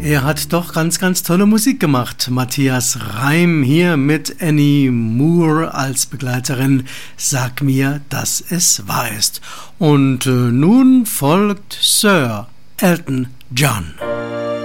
Er hat doch ganz, ganz tolle Musik gemacht. Matthias Reim hier mit Annie Moore als Begleiterin. Sag mir, dass es wahr ist. Und nun folgt Sir Elton John.